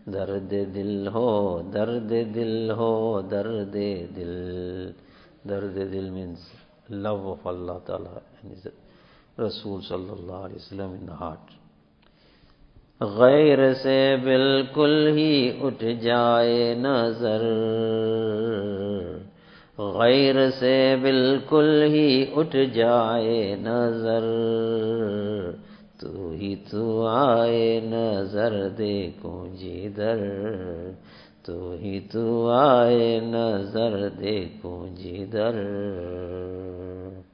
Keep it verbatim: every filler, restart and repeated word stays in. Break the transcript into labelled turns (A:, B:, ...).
A: दर्द दिल हो दर्द दिल हो दर्द दिल. दर्द दिल means love of Allah Ta'ala and His Rasul Sallallahu Alaihi Wasallam in the heart. गैर से बिल्कुल ही उठ जाए नजर, गैर से बिल्कुल ही उठ जाए नजर, तू ही तू आए नजर देखूं जिधर, तू ही तू आए नजर देखूं जिधर.